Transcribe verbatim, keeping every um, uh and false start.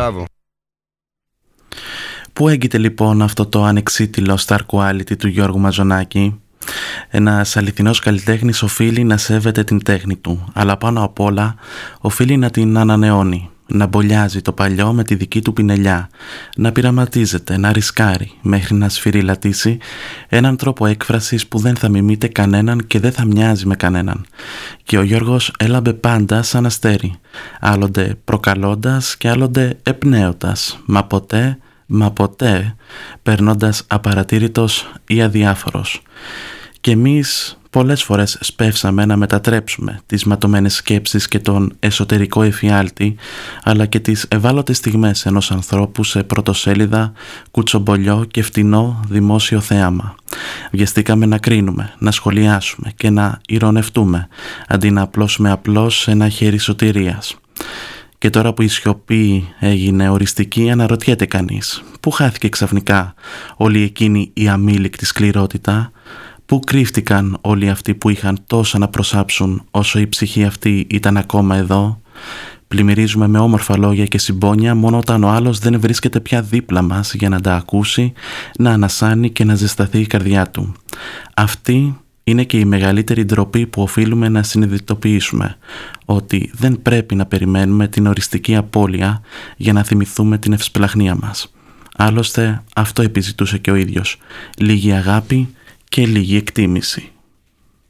Μπράβο. Πού έγκυται λοιπόν αυτό το ανεξίτηλο star quality του Γιώργου Μαζονάκη? Ένας αληθινός καλλιτέχνης οφείλει να σέβεται την τέχνη του, αλλά πάνω απ' όλα οφείλει να την ανανεώνει, να μπολιάζει το παλιό με τη δική του πινελιά, να πειραματίζεται, να ρισκάρει μέχρι να σφυριλατήσει έναν τρόπο έκφρασης που δεν θα μιμείται κανέναν και δεν θα μοιάζει με κανέναν. Και ο Γιώργος έλαμπε πάντα σαν αστέρι, άλλοτε προκαλώντας και άλλοτε επνέοντας, μα ποτέ, μα ποτέ περνώντας απαρατήρητος ή αδιάφορος. Και εμείς πολλές φορές σπεύσαμε να μετατρέψουμε τις ματωμένες σκέψεις και τον εσωτερικό εφιάλτη, αλλά και τις ευάλωτες στιγμές ενός ανθρώπου σε πρωτοσέλιδα, κουτσομπολιό και φτηνό δημόσιο θέαμα. Βιαστήκαμε να κρίνουμε, να σχολιάσουμε και να ηρωνευτούμε, αντί να απλώσουμε απλώς ένα χέρι σωτηρίας. Και τώρα που η σιωπή έγινε οριστική, αναρωτιέται κανείς, πού χάθηκε ξαφνικά όλη εκείνη η αμήλικτη σκληρότητα? Πού κρύφτηκαν όλοι αυτοί που είχαν τόσα να προσάψουν όσο η ψυχή αυτή ήταν ακόμα εδώ? Πλημμυρίζουμε με όμορφα λόγια και συμπόνια μόνο όταν ο άλλος δεν βρίσκεται πια δίπλα μας για να τα ακούσει, να ανασάνει και να ζεσταθεί η καρδιά του. Αυτή είναι και η μεγαλύτερη ντροπή που οφείλουμε να συνειδητοποιήσουμε, ότι δεν πρέπει να περιμένουμε την οριστική απώλεια για να θυμηθούμε την ευσπλαχνία μας. Άλλωστε αυτό επιζητούσε και ο ίδιος, λίγη αγάπη και λίγη εκτίμηση.